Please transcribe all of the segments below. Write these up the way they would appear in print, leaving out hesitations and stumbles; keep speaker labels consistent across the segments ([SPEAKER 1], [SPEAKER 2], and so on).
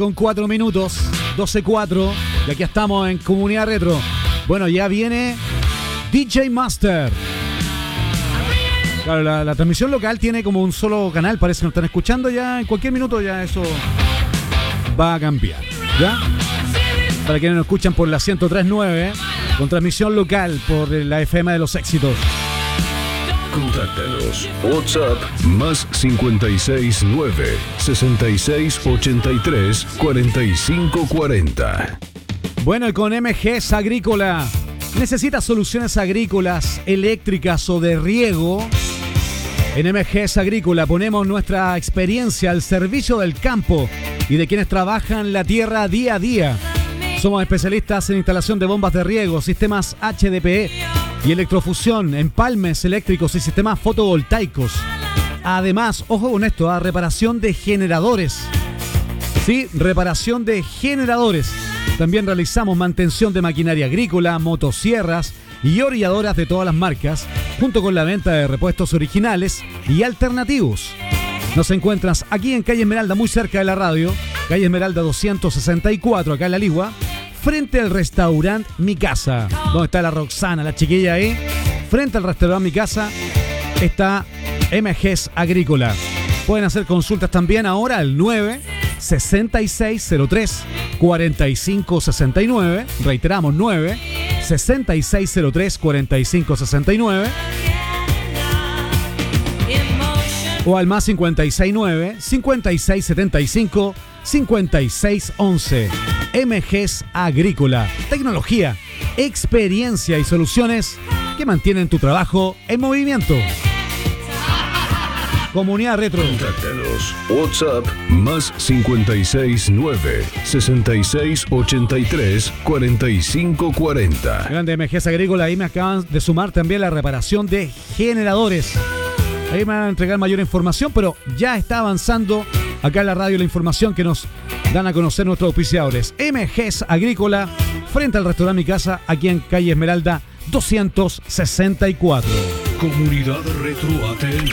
[SPEAKER 1] con 4 minutos, 12:04, y aquí estamos en Comunidad Retro. Bueno, ya viene DJ Master. Claro, la transmisión local tiene como un solo canal, parece que nos están escuchando ya. En cualquier minuto ya eso va a cambiar, ¿ya? Para quienes nos escuchan por la 103.9, con transmisión local por la FM de los éxitos.
[SPEAKER 2] Contáctanos. WhatsApp más 569 6683 4540.
[SPEAKER 1] Bueno, y con MGS Agrícola, ¿necesitas soluciones agrícolas, eléctricas o de riego? En MGS Agrícola ponemos nuestra experiencia al servicio del campo y de quienes trabajan la tierra día a día. Somos especialistas en instalación de bombas de riego, sistemas HDPE y electrofusión, empalmes eléctricos y sistemas fotovoltaicos. Además, ojo con esto, reparación de generadores. Sí, reparación de generadores. También realizamos mantención de maquinaria agrícola, motosierras y orilladoras de todas las marcas, junto con la venta de repuestos originales y alternativos. Nos encuentras aquí en Calle Esmeralda, muy cerca de la radio, Calle Esmeralda 264, acá en La Ligua, frente al restaurante Mi Casa, donde está la Roxana, la chiquilla ahí. Frente al restaurante Mi Casa está MGS Agrícola. Pueden hacer consultas también ahora al 9-6603-4569. Reiteramos, 9-6603-4569. O al más 569-5675-5611. MGS Agrícola. Tecnología, experiencia y soluciones que mantienen tu trabajo en movimiento. Comunidad Retro.
[SPEAKER 2] Contáctanos. WhatsApp más 569 6683 4540.
[SPEAKER 1] Grande MGS Agrícola. Ahí me acaban de sumar también la reparación de generadores. Ahí me van a entregar mayor información, pero ya está avanzando acá en la radio la información que nos dan a conocer nuestros auspiciadores. MGS Agrícola, frente al restaurante Mi Casa, aquí en Calle Esmeralda 264.
[SPEAKER 2] Comunidad Retro ATL.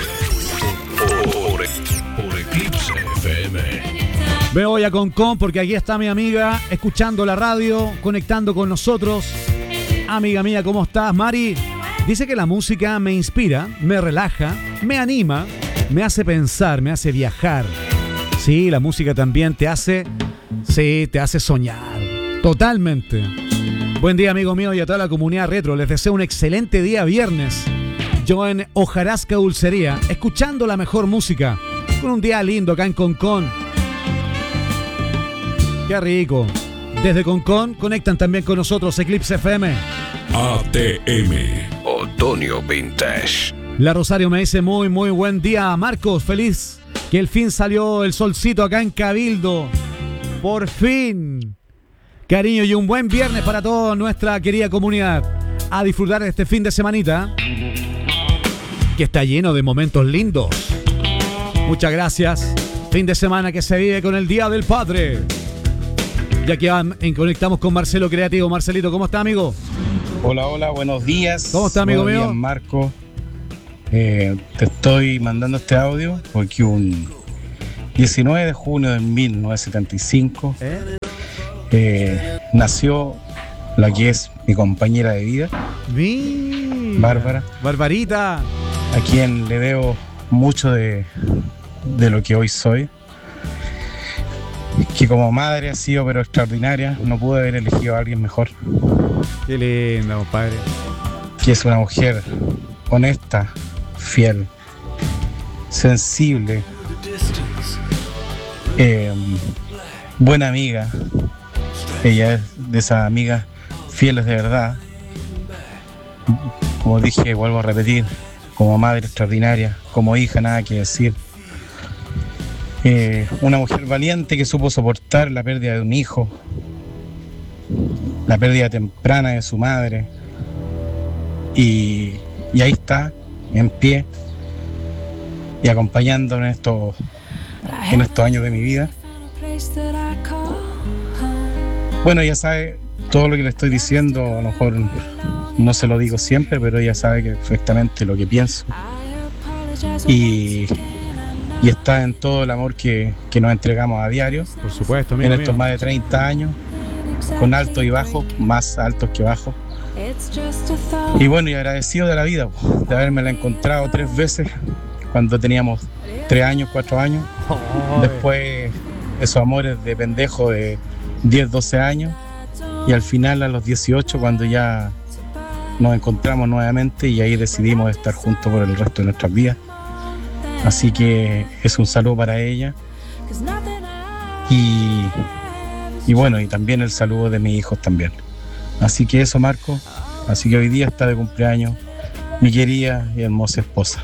[SPEAKER 2] Por Eclipse FM.
[SPEAKER 1] Me voy a Concón porque aquí está mi amiga escuchando la radio, conectando con nosotros. Amiga mía, ¿cómo estás, Mari? Dice que la música me inspira, me relaja, me anima, me hace pensar, me hace viajar. Sí, la música también te hace soñar. Totalmente. Buen día, amigo mío, y a toda la comunidad retro. Les deseo un excelente día viernes. Yo en Hojarasca Dulcería, escuchando la mejor música, con un día lindo acá en Concón. Qué rico. Desde Concón conectan también con nosotros Eclipse FM.
[SPEAKER 2] ATM. Otoño Vintage.
[SPEAKER 1] La Rosario me dice muy buen día, Marcos. Feliz que el fin salió el solcito acá en Cabildo. Por fin. Cariño, y un buen viernes para toda nuestra querida comunidad. A disfrutar de este fin de semanita, que está lleno de momentos lindos. Muchas gracias. Fin de semana que se vive con el Día del Padre. Ya que conectamos con Marcelo Creativo. Marcelito, ¿cómo está, amigo?
[SPEAKER 3] Hola, buenos días.
[SPEAKER 1] ¿Cómo está, amigo mío?
[SPEAKER 3] Buenos días, Marco. Te estoy mandando este audio porque un 19 de junio de 1975 nació la que es mi compañera de vida, Bárbara.
[SPEAKER 1] Barbarita.
[SPEAKER 3] A quien le debo mucho de lo que hoy soy. Que como madre ha sido pero extraordinaria. No pude haber elegido a alguien mejor.
[SPEAKER 1] Qué lindo, compadre.
[SPEAKER 3] Que es una mujer honesta, fiel, sensible, buena amiga. Ella es de esas amigas fieles de verdad. Como dije, vuelvo a repetir, como madre extraordinaria, como hija nada que decir. Una mujer valiente que supo soportar la pérdida de un hijo, la pérdida temprana de su madre, y ahí está, en pie y acompañándome en estos años de mi vida. Bueno, ella sabe todo lo que le estoy diciendo, a lo mejor no se lo digo siempre, pero ella sabe que perfectamente lo que pienso. Y y está en todo el amor que nos entregamos a diario.
[SPEAKER 1] Por supuesto, amigo
[SPEAKER 3] en estos
[SPEAKER 1] mío.
[SPEAKER 3] más de 30 años, con altos y bajos, más altos que bajos. Y bueno, y agradecido de la vida, de habérmela encontrado 3 veces cuando teníamos 3 años, 4 años. Después esos amores de pendejo de 10, 12 años. Y al final a los 18, cuando ya nos encontramos nuevamente y ahí decidimos estar juntos por el resto de nuestras vidas. Así que es un saludo para ella. Y bueno, y también el saludo de mis hijos también. Así que eso, Marco. Así que hoy día está de cumpleaños mi querida y hermosa esposa.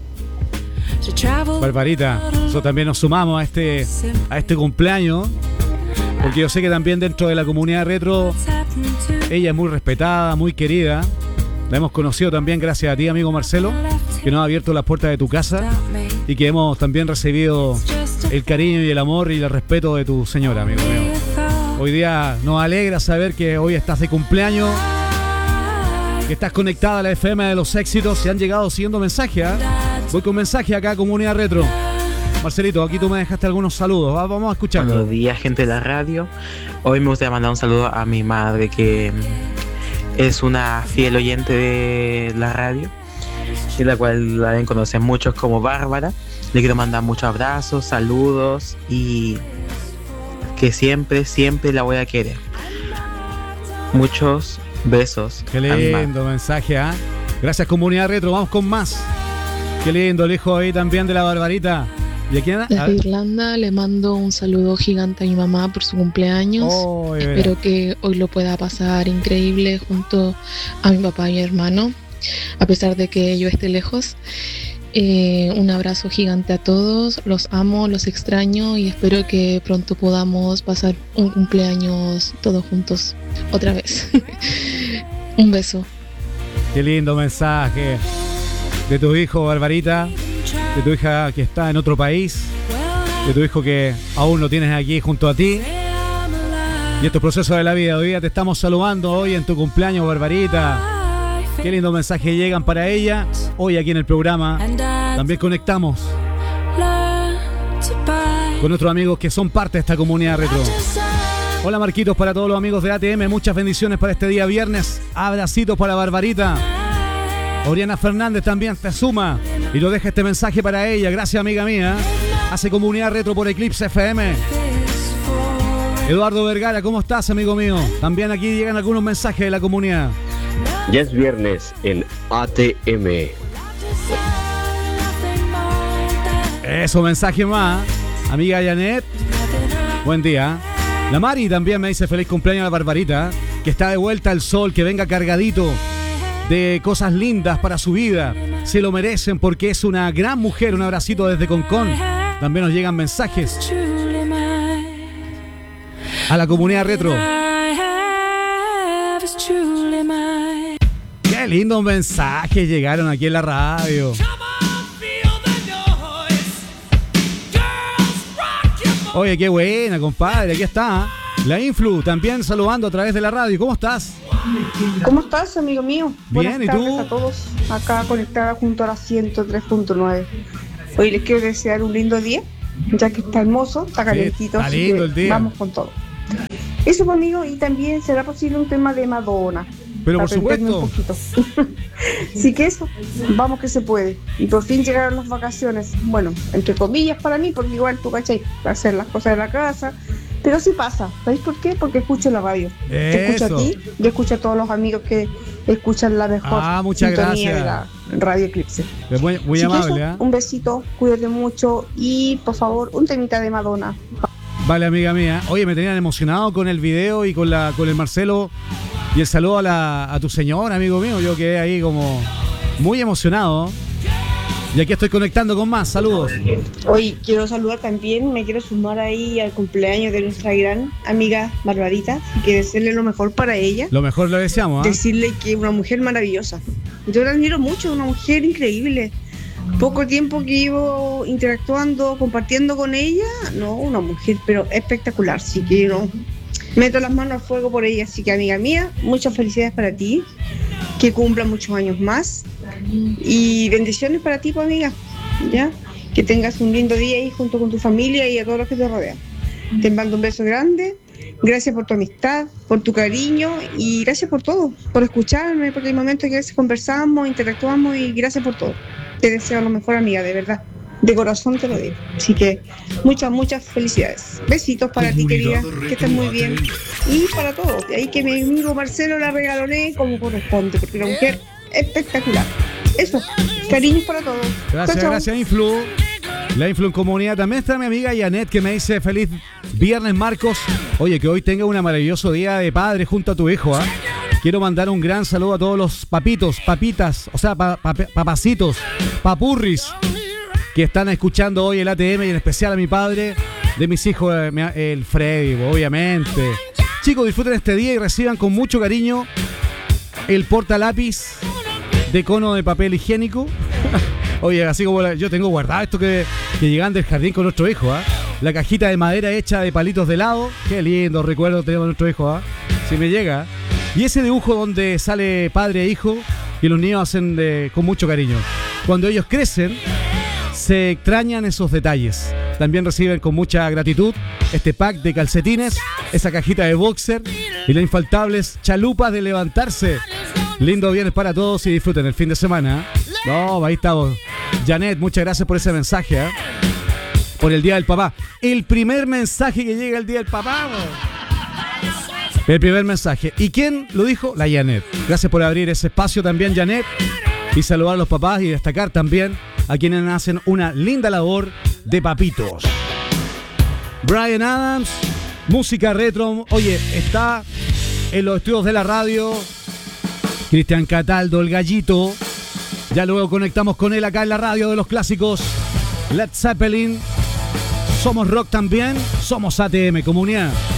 [SPEAKER 1] Barbarita, nosotros también nos sumamos a este cumpleaños, porque yo sé que también dentro de la comunidad retro ella es muy respetada, muy querida. La hemos conocido también gracias a ti, amigo Marcelo, que nos ha abierto las puertas de tu casa y que hemos también recibido el cariño y el amor y el respeto de tu señora, amigo mío. Hoy día nos alegra saber que hoy estás de cumpleaños, que estás conectada a la FM de los éxitos. Se han llegado siguiendo mensajes, ¿eh? Voy con mensaje acá, Comunidad Retro. Marcelito, aquí tú me dejaste algunos saludos. Vamos a escucharlo.
[SPEAKER 4] Buenos días, gente de la radio. Hoy me gustaría mandar un saludo a mi madre, que es una fiel oyente de la radio, y la cual la conocen muchos como Bárbara. Le quiero mandar muchos abrazos, saludos, y que siempre, siempre la voy a querer. Muchos besos.
[SPEAKER 1] Qué lindo mensaje, ¿ah? Gracias, Comunidad Retro. Vamos con más. Qué lindo, el hijo ahí también de la Barbarita. ¿Y a quién?
[SPEAKER 5] Desde Irlanda le mando un saludo gigante a mi mamá por su cumpleaños. Espero que hoy lo pueda pasar increíble junto a mi papá y mi hermano, a pesar de que yo esté lejos. Un abrazo gigante a todos, los amo, los extraño y espero que pronto podamos pasar un cumpleaños todos juntos otra vez. Un beso.
[SPEAKER 1] Qué lindo mensaje de tu hijo, Barbarita, de tu hija que está en otro país, de tu hijo que aún lo tienes aquí junto a ti. Y estos procesos de la vida, hoy día te estamos saludando hoy en tu cumpleaños, Barbarita. Qué lindo mensaje llegan para ella. Hoy aquí en el programa también conectamos con nuestros amigos que son parte de esta comunidad retro. Hola, Marquitos, para todos los amigos de ATM, muchas bendiciones para este día viernes. Abracitos para Barbarita. Oriana Fernández también se suma y lo deja este mensaje para ella. Gracias, amiga mía. Hace comunidad retro por Eclipse FM. Eduardo Vergara, ¿cómo estás, amigo mío? También aquí llegan algunos mensajes de la comunidad.
[SPEAKER 6] Ya es viernes en ATM.
[SPEAKER 1] Eso, mensaje más. Amiga Janet, buen día. La Mari también me dice feliz cumpleaños a la Barbarita, que está de vuelta al sol, que venga cargadito de cosas lindas para su vida. Se lo merecen porque es una gran mujer. Un abracito desde Concón. También nos llegan mensajes a la comunidad retro. Qué lindo mensaje llegaron aquí en la radio. Oye, qué buena, compadre. Aquí está la Influ también saludando a través de la radio. ¿Cómo estás?
[SPEAKER 7] ¿Cómo estás, amigo mío?
[SPEAKER 1] Bien,
[SPEAKER 7] Buenas
[SPEAKER 1] ¿y
[SPEAKER 7] tardes
[SPEAKER 1] tú?
[SPEAKER 7] a todos, acá conectada junto a la 103.9. Hoy les quiero desear un lindo día, ya que está hermoso, está calentito,
[SPEAKER 1] está
[SPEAKER 7] así
[SPEAKER 1] lindo
[SPEAKER 7] que
[SPEAKER 1] el día.
[SPEAKER 7] vamos con todo. Eso, conmigo, y también será posible un tema de Madonna.
[SPEAKER 1] Pero por
[SPEAKER 7] Aprenderme
[SPEAKER 1] supuesto.
[SPEAKER 7] un poquito. Así que eso, vamos que se puede. Y por fin llegaron las vacaciones. Bueno, entre comillas para mí, porque igual tú, ¿cachai? Hacer las cosas de la casa. Pero sí pasa. ¿Sabéis por qué? Porque escucho la radio. Te escucho a ti y escucho a todos los amigos que escuchan la mejor
[SPEAKER 1] muchas
[SPEAKER 7] sintonía
[SPEAKER 1] gracias.
[SPEAKER 7] de la Radio Eclipse.
[SPEAKER 1] Muy, muy
[SPEAKER 7] Así que
[SPEAKER 1] amable,
[SPEAKER 7] eso,
[SPEAKER 1] ¿eh?
[SPEAKER 7] un besito, cuídate mucho y por favor, un temita de Madonna.
[SPEAKER 1] Vale, amiga mía. Oye, me tenían emocionado con el video y con el Marcelo y el saludo a tu señora, amigo mío. Yo quedé ahí como muy emocionado. Y aquí estoy conectando con más. Saludos.
[SPEAKER 7] Hoy quiero saludar también, me quiero sumar ahí al cumpleaños de nuestra gran amiga Barbarita y que desearle lo mejor para ella.
[SPEAKER 1] Lo mejor lo deseamos, ¿eh?
[SPEAKER 7] Decirle que es una mujer maravillosa. Yo la admiro mucho, una mujer increíble. Poco tiempo que llevo interactuando, compartiendo con ella, no, una mujer, pero espectacular. Así que no, meto las manos al fuego por ella. Así que, amiga mía, muchas felicidades para ti, que cumpla muchos años más y bendiciones para ti, pues, amiga, ya, Que tengas un lindo día ahí junto con tu familia y a todos los que te rodean. Te mando un beso grande. Gracias por tu amistad, por tu cariño y gracias por todo, por escucharme, porque hay momentos que a veces conversamos, interactuamos y gracias por todo. Te deseo lo mejor, amiga, de verdad. De corazón te lo digo. Así que muchas felicidades. Besitos para ti, querida. Que estés muy bien. Y para todos. De ahí que mi amigo Marcelo la regaloné como corresponde, porque la mujer es espectacular. Eso. Cariños para todos.
[SPEAKER 1] Gracias, chao. Gracias, Influ. La Influ en comunidad. También está mi amiga Janet, que me dice feliz viernes, Marcos. Oye, que hoy tenga un maravilloso día de padre junto a tu hijo, ¿eh? Quiero mandar un gran saludo a todos los papitos, papitas, o sea, papacitos, papurris, que están escuchando hoy el ATM y en especial a mi padre, de mis hijos, el Freddy, obviamente. Chicos, disfruten este día y reciban con mucho cariño el portalápiz de cono de papel higiénico. Oye, así como yo tengo guardado esto que llegan del jardín con nuestro hijo, ¿eh? La cajita de madera hecha de palitos de helado. Qué lindo recuerdo tenemos nuestro hijo, ¿eh? Si me llega. Y ese dibujo donde sale padre e hijo y los niños hacen con mucho cariño. Cuando ellos crecen, se extrañan esos detalles. También reciben con mucha gratitud este pack de calcetines, esa cajita de boxer y las infaltables chalupas de levantarse. Lindo viernes para todos y disfruten el fin de semana. No, ahí estamos. Janet, muchas gracias por ese mensaje, ¿eh? Por el Día del Papá. El primer mensaje que llega el Día del Papá, ¿no? El primer mensaje. ¿Y quién lo dijo? La Janet. Gracias por abrir ese espacio también, Janet. Y saludar a los papás y destacar también a quienes hacen una linda labor de papitos. Bryan Adams, música retro. Oye, está en los estudios de la radio Cristian Cataldo, el gallito. Ya luego conectamos con él acá en la radio de los clásicos. Led Zeppelin. Somos rock también. Somos ATM, comunidad.